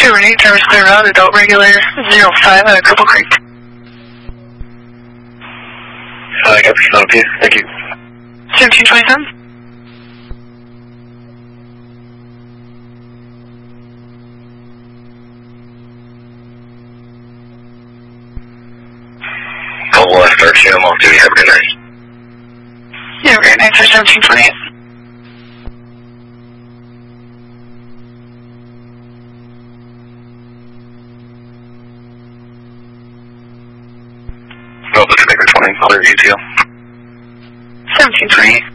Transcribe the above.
2-8, Traverse Clear Road, adult regulator 05 at Cripple Creek. I got the piece. Thank you. 1727. Cole West, RTO, I'm off duty. Have a good night. You have a great night, sir. 1728. Delta Jamaica 20, clear ETO. 1728.